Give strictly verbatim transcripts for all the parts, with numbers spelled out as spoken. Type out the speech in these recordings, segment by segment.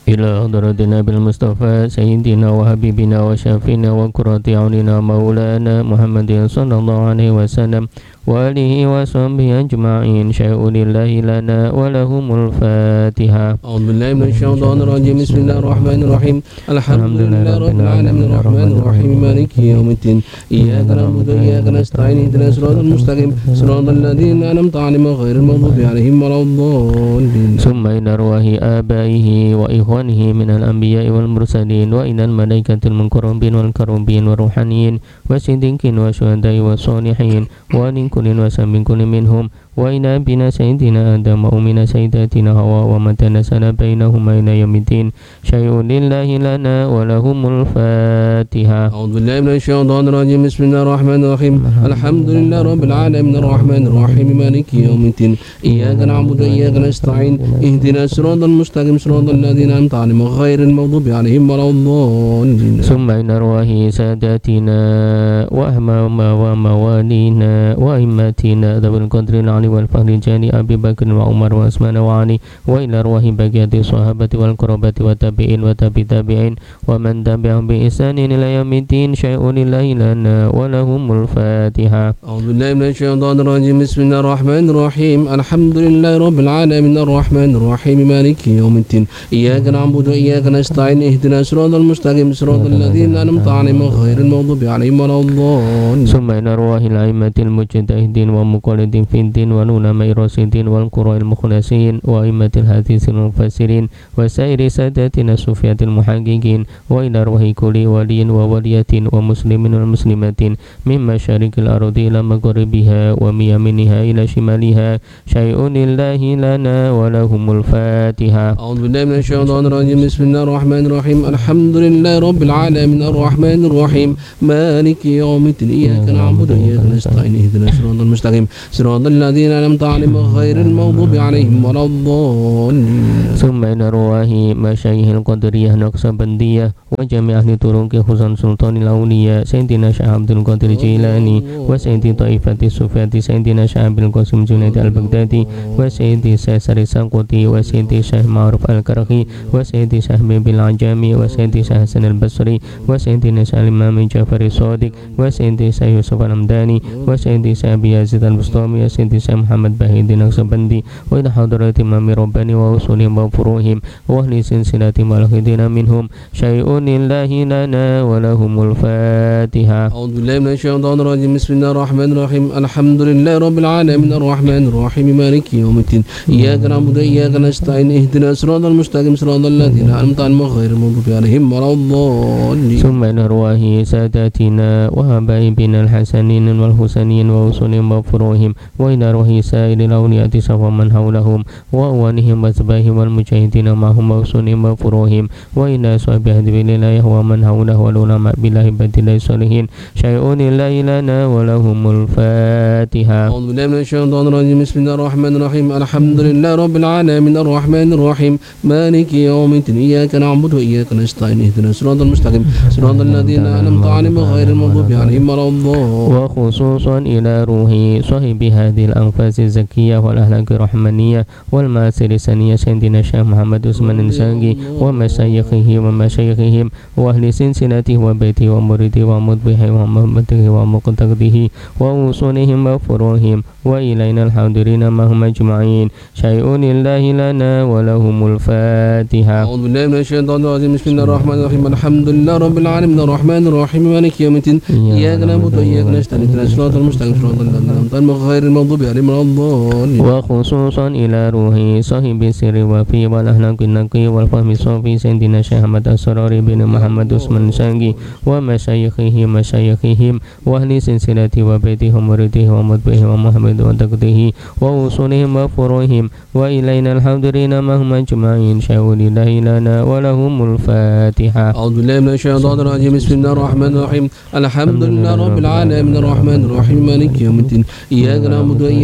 إلى حضرة النبي المصطفى سيدنا وحبيبنا وشافينا وقرة أعيننا مولانا محمد صلى الله عليه وسلم وآله وصحبه أجمعين. شيء لله لنا ولهم الفاتحة. أعوذ بالله من الشيطان الرجيم. بسم الله الرحمن الرحيم. الحمد لله رب العالمين الرحمن الرحيم مالك يوم الدين. إياك نعبد وإياك نستعين اهدنا الصراط المستقيم صراط الذين أنعمت عليهم غير المغضوب عليهم ولا الضالين. ثم إلى أرواح آبائه وإخوانه من الأنبياء والمرسلين وإلى الملائكة المقربين والكرمين والروحانيين والصديقين والشهداء والصالحين ومن كل وسم كل منهم وإلى أبينا سيدنا آدم وأمنا سيداتنا حواء ومن تناسل بينهما إلى يوم الدين. شيء لله لنا ولهم الفاتحة. أعوذ بالله من الشيطان الرجيم. بسم الله الرحمن الرحيم. الحمد لله رب العالمين الرحمن الرحيم مالك يوم الدين. إياك نعبد وإياك نستعين اهدنا الصراط المستقيم صراط الذين أنعمت عليهم غير المغضوب عليهم ولا الضالين. ثم إلى أرواح ساداتنا وأمامنا وموالينا وأئمتنا ذوي القدر العلي والفضل الجلي أبي بكر وعمر وعثمان وعلي وإلى أرواح بقية الصحابة والقرابة والتابعين وتابع تابعين ومن تبعهم بإحسان إلى يوم الدين. شيء لله لنا ولهم الفاتحة. أعوذ بالله من الشيطان الرجيم. بسم الله الرحمن الرحيم. الحمد لله رب العالمين الرحمن الرحيم مالك يوم الدين. إياك نعبد وإياك نستعين اهدنا الصراط المستقيم صراط الذين أنعمت عليهم غير المغضوب عليهم ولا الضالين. ثم إلى أرواح الأئمة المجتهدين ومقلدين في الدين والعلماء الراشدين والقراء المخلصين وأئمة الحديث المفسرين وسائر ساداتنا الصوفية المحققين وإلى أرواح كل ولي وولية ومسلم والمسلمات من مشارق الأرض إلى مغربها ومن يمينها إلى شمالها. شيء لله لنا ولهم الفاتحة. أعوذ بالله من الشيطان الرجيم. بسم الله الرحمن الرحيم. الحمد لله رب العالمين الرحمن الرحيم مالك يوم الدين. إياك نعبد وإياك نستعين اهدنا الصراط المستقيم صراط الذين أنعمت عليهم غير المغضوب عليهم ولا الضالين. ثم إلى أرواح مشايخ القدرية نقشبندية وجميع أهل طرق خصوصا سلطان الأولياء سيدنا شيخ عبد القادر الجيلاني وسيد طائفة الصوفية سيدنا شيخ عبد القاسم جنيد البغدادي وسيد شيخ سري الساقطي وسيد شيخ معروف الكرخي وسيد شيخ بيبي العجامي وسيد شيخ حسن البصري وسيدنا شيخ الإمام جعفر الصادق وسيد شيخ يوسف الحمداني وسيد شيخ أبي يزيد البسطامي وسيد شيخ محمد بهيد النقشبندي وإلى حضرة إمام رباني وأصولهم وفروعهم وأهل سلسلة والخدين منهم. شيء لله لنا ولهم الفاتحة. أعوذ بالله من الشيطان الرجيم. بسم الله الرحمن الرحيم. الحمد لله رب العالمين الرحمن الرحيم مالك يوم الدين. إياك نعبد وإياك نستعين اهدنا الصراط المستقيم صراط الذين أنعمت عليهم غير المغضوب عليهم ولا الضالين. ثم إلى أرواح ساداتنا وحبايبنا الحسنين والحسنين وأصولهم وفروعهم وإلى أرواح سائر الأولياء سوى من حولهم وأوانهم وأتباعهم والمجاهدين معهم وأصولهم وفروعهم وإلى أصحاب حزب الله ومن حوله والعلماء بالله عباد الله الصالحين. شيء لله لنا ولهم الفاتحة. أعوذ بالله من الشيطان الرجيم. بسم الله الرحمن الرحيم. الحمد لله رب العالمين الرحمن الرحيم مالك يوم الدين. إياك نعبد وإياك نستعين اهدنا الصراط المستقيم صراط الذين أنعمت عليهم غير المغضوب عليهم ولا الضالين. وخصوصا إلى روح صاحب هذه الأنفاس الزكية والأخلاق الرحمانية والمآثر السنية سيدنا الشيخ محمد عثمان النساجي ومشايخه ومشايخهم وأهل سلسلته وبيته ومريده ومطبعه ومحبته ومقتديه ووصولهم وفروعهم وإلينا الحاضرين معهم أجمعين. شيء لله لنا ولهم الفاتحة. أعوذ بالله من الشيطان الرجيم. بسم الله الرحمن الرحيم. الحمد لله رب العالمين الرحمن الرحيم مالك يوم الدين. إياك نعبد وإياك نستعين اهدنا الصراط المستقيم صراط الذين أنعمت عليهم غير المغضوب عليهم ولا الضالين. وخصوصا إلى روح صاحب السر الوفي والأخلاق النقي والفهم الصافي سيدنا الشيخ أحمد السراري بن محمد عثمان النساجي ومشايخه مشايخهم وأهل سلسلته وبيته ومريده ومطبعه ومحمد وتقديه ووصولهم وفروعهم وإلينا الحاضرين معهم أجمعين. شيء لله لنا ولهم الفاتحة. أعوذ بالله من الشيطان الرجيم. بسم الله الرحمن الرحيم. الحمد لله رب العالمين الرحمن الرحيم مالك يوم الدين. إياك نعبد وإياك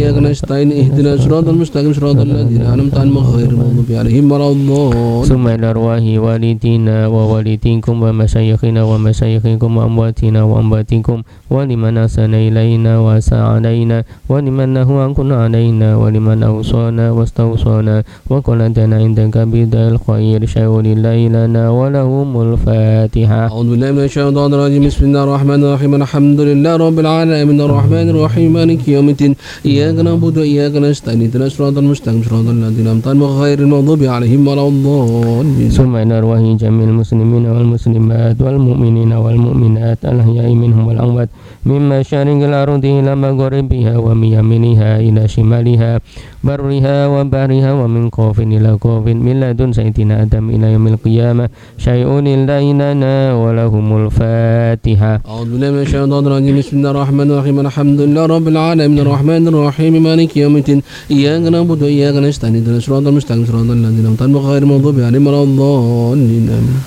إياك نستعين اهدنا الصراط المستقيم صراط الذين أنعمت عليهم غير المغضوب عليهم ولا الضالين ثم إلى أرواح والدينا ووالديكم ومشايخنا ومشايخكم وأمواتنا وأمواتكم ولمن أحسن إلينا وأساء علينا ولمن نهى عنكم علينا ولمن أوصانا واستوصانا وقال لنا عندك بداية الخير شيء لله لنا ولهم الفاتحة. أعوذ بالله من الشيطان الرجيم بسم الله الرحمن الرحيم الحمد لله رب العالمين الرحمن الرحيم مالك يوم الدين إياك نعبد وإياك نستعين اهدنا الصراط المستقيم صراط الذين أنعمت عليهم غير المغضوب عليهم ولا الضالين. ثم إلى أرواح جميع المسلمين والمسلمات والمؤمنين والمؤمنات الأحياء منهم والأموات من مشارق الأرض إلى مغربها ومن يمينها إلى شمالها برها وبحرها ومن قاف إلى قاف من لدن سيدنا آدم إلى يوم القيامة شيء لله لنا ولهم الفاتحة. أعوذ بالله من الشيطان الرجيم بسم الله الرحمن الرحيم الحمد لله رب العالمين الرحمن الرحيم مالك يوم الدين إياك نعبد وإياك نستعين اهدنا الصراط المستقيم صراط الذين أنعمت عليهم غير المغضوب عليهم ولا الضالين.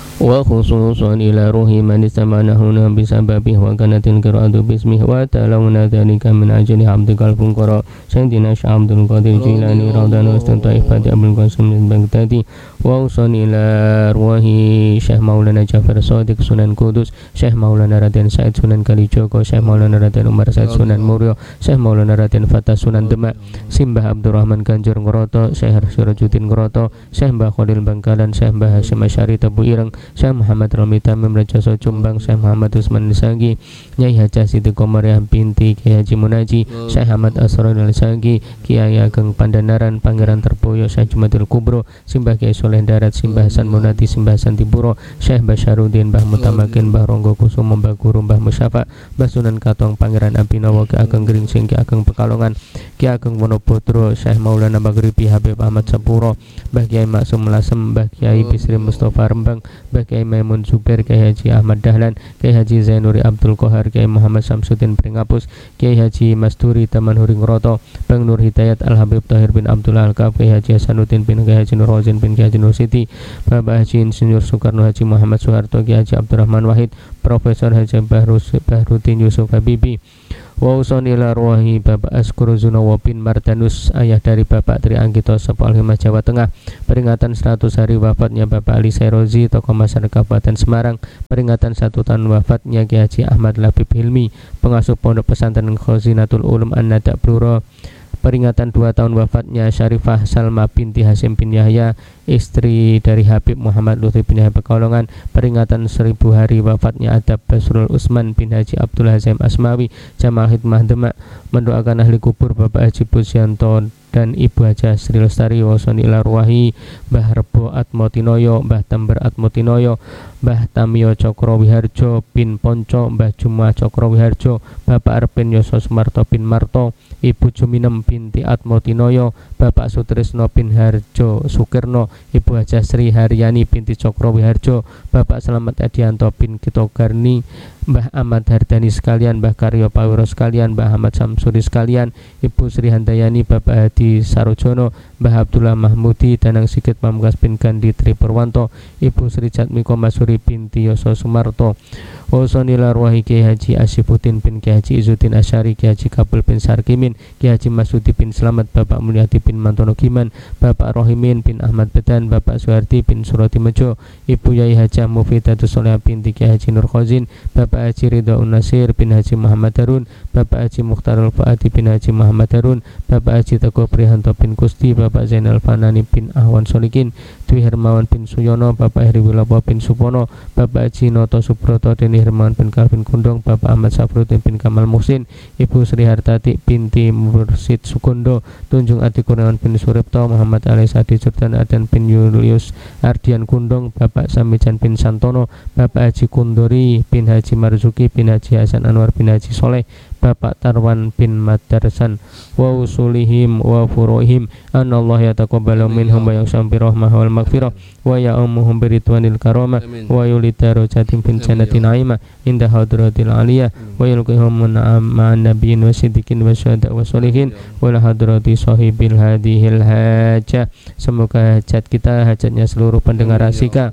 وخصوصا إلى روح من استمعنا هنا بسببه وكانت القراءة باسمه وتلونا ذلك من أجل عبدك الفقراء سيدنا شيخ عبد القادر الجيلاني رضي الله عنه طائفة أبو القاسم البغدادي وأوصل إلى أرواح شيخ مولانا جعفر الصادق سنن قدس شيخ مولانا رادين سعيد سنن كalijogo شيخ مولانا رادين عمر سعيد سنن Murio شيخ مولانا رادين Fatah Sunan Demak Simbah Abdurrahman Ganjar Ngeroto Syekh Syarajuddin Ngeroto Syekh Mbah Khalil Bangkalan Syekh Mbah Hasyim Asy'ari Tebu Ireng Syekh Muhammad Rami Tamim Rajaso Jombang Syekh Muhammad Usman Nisagi Nyai Hajah Siti Komariah binti Kiai Haji Munaji Syekh Ahmad Asrar Nisagi Kiai Ageng Pandanaran Pangeran Terboyo Syekh Jumadil Kubro Simbah Kiai Soleh Darat Simbah Hasan Munati Simbah Hasan Tiburo Syekh Basyaruddin Mbah Mutamakin Mbah Ronggo Kusumo Mbah Guru Mbah Musyafa Mbah Sunan Katong Pangeran Abinawa Ki Ageng Geringsing Ki Ageng Pekalongan Ki Ageng Wonobodro Syekh Maulana Maghribi Habib Ahmad Sapuro Mbah Kiai Maksum Lasem Mbah Kiai Bisri Mustafa Rembang Mbah Kiai Maimun Zubair Kiai Haji Ahmad Dahlan Kiai Haji Zainuri Abdul Qahar Kiai Muhammad Samsudin Pringapus Kiai Haji Masturi Tamanhuri Ngeroto Bang Nur Hidayat Al Habib Tahir bin Abdullah Al Kaf Kiai Haji Hasanuddin bin Kiai Haji Nur Rozin bin Kiai Haji Nur Siti Bapak Haji Insinyur Soekarno Haji Muhammad Soeharto Kiai Haji Abdurrahman Wahid Profesor Haji Bahrus Bahruddin Yusuf Habibi wa usonila ruahi Bapak Askuru Zunowo bin Mardanus ayah dari Bapak Tri Anggito Sepol Himah Jawa Tengah peringatan seratus hari wafatnya Bapak Ali Sairozi tokoh masyarakat Kabupaten Semarang peringatan satu tahun wafatnya Kiai Haji Ahmad Labib Hilmi pengasuh Pondok Pesantren Khazinatul Ulum An-Nada Bluro peringatan dua tahun wafatnya Syarifah Salma binti Hasim bin Yahya istri dari Habib Muhammad Lutfi bin Yahya Pekalongan peringatan seribu hari wafatnya Adab Basrul Usman bin Haji Abdul Hazim Asmawi Jamaah Hikmah Demak mendoakan ahli kubur Bapak Haji Pusyanto dan Ibu Haja Sri Lestari wasoni larwahi Mbah Rebo Atmotinoyo Mbah Tember Atmotinoyo Mbah Tamio Cokro Wiharjo bin Ponco Mbah Jumah Cokro Wiharjo Bapak Arpin Yoso Sumarto bin Marto Ibu Juminem binti Atmotinoyo Bapak Sutrisno bin Harjo Sukirno Ibu Haja Sri Haryani binti Cokro Wiharjo Bapak Selamat Adianto bin Kitogarni Mbah Ahmad Hardani sekalian, Mbah Karyo Pawiro sekalian, Mbah Ahmad Samsuri sekalian, Ibu Sri Handayani, Bapak Hadi Sarojono, Mbah Abdullah Mahmudi, Danang Sigit Pamungkas bin Gandhi Tri Purwanto, Ibu Sri Jatmiko Masuri binti Yoso Sumarto, Wasonila Ruahi Kiai Haji Asyifuddin bin Kiai Haji Izuddin Asyari, Kiai Haji Kabul bin Sarkimin, Kiai Haji Masudi bin Slamet, Bapak Mulyadi bin Mantono Giman, Bapak Rohimin bin Ahmad Bedan, Bapak Suhardi bin Surati Mejo, Ibu Yai Hajah Mufidatus Soleh binti Kiai Haji Nur Khozin, Bapak Haji Ridho Unasir bin Haji Muhammad Harun, Bapak Haji Mukhtarul Fuadi bin Haji Muhammad Harun, Bapak Haji Teguh Prihanto bin Kusti, Bapak Zainal Fanani bin Ahwan Solikin, Dwi Hermawan bin Suyono, Bapak Heri Wilopo bin Supono, Bapak Haji Noto Subroto, Deni Hermawan bin Kalvin Kundong, Bapak Ahmad Safruddin bin Kamal Muhsin, Ibu Sri Hartati binti Mursid Sukondo, Tunjung Ati Kurniawan bin Suripto, Muhammad Ali Sadi Jordan Adan bin Julius Ardian Kundong, Bapak Samijan bin Santono, Bapak Haji Kundori bin Haji Marzuki bin Haji Hasan Anwar bin Haji Soleh, Bapak Tarwan bin Madarsan, wa usulihim wa furuhim, anallahu yataqabbalu minhum wa yahsam bi rahmah wal maghfirah wa ya'umuhum bi ridwanil karamah wa yulidaru jatim bin jannatin naimah inda hadratil aliyah wa yulqihum ma'an nabiyyin wa siddiqin wa syuhada wa sholihin wa la hadrati sahibil hadhil hajah. Semoga hajat kita, hajatnya seluruh pendengar Asika,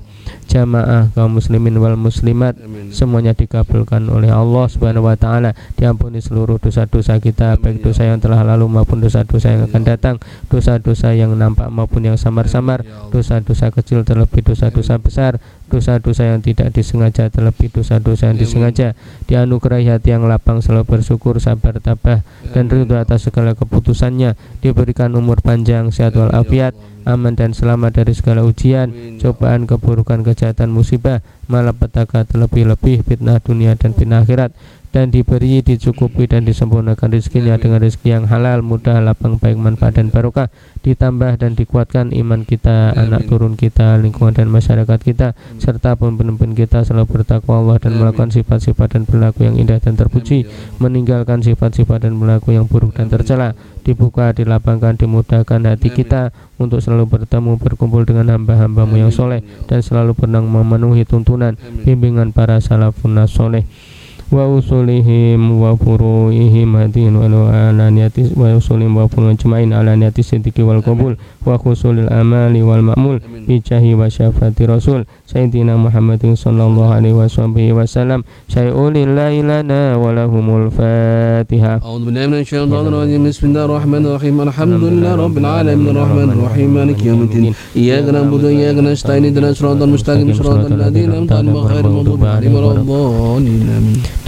jamaah kaum muslimin wal muslimat, semuanya dikabulkan oleh Allah Subhanahu wa taala, diampuni Ampuni seluruh dosa-dosa kita, baik dosa yang telah lalu maupun dosa-dosa yang akan datang, dosa-dosa yang nampak maupun yang samar-samar, dosa-dosa kecil terlebih dosa-dosa besar, dosa-dosa yang tidak disengaja terlebih dosa-dosa yang disengaja. Dianugerahi hati yang lapang, selalu bersyukur, sabar, tabah, dan ridho atas segala keputusannya. Diberikan umur panjang, sehat walafiat, aman dan selamat dari segala ujian, cobaan, keburukan, kejahatan, musibah, malapetaka, terlebih-lebih fitnah dunia dan fitnah akhirat. Dan diberi, dicukupi dan disempurnakan rezekinya dengan rezeki yang halal, mudah, lapang, baik, manfaat dan barokah. Ditambah dan dikuatkan iman kita, anak turun kita, lingkungan dan masyarakat kita, serta pemimpin kita selalu bertakwa Allah dan melakukan sifat-sifat dan perilaku yang indah dan terpuji, meninggalkan sifat-sifat dan perilaku yang buruk dan tercela. Dibuka, dilapangkan, dimudahkan hati kita untuk selalu bertemu, berkumpul dengan hamba-hambamu yang soleh, dan selalu pernah memenuhi tuntunan bimbingan para salafun soleh wa usulihim wa furu'ihim hadin wa alaniyati wa usulihim wa furu'ihim ajma'in alaniyati siddiqi wal qabul wa khusulil amali wal ma'mul bijahi wa syafati rasul sayyidina Muhammadin sallallahu alaihi wasallam. Syai'ulillahi lana wa lahumul fatihah. A'udzu billahi minasy syaithanir rajim. Bismillahirrahmanirrahim. Alhamdulillahi rabbil alamin arrahmanir rahim maliki yaumiddin. Iyyaka na'budu wa iyyaka nasta'in ihdinas siratal mustaqim siratal ladzina an'amta 'alaihim ghairil maghdubi 'alaihim waladdallin.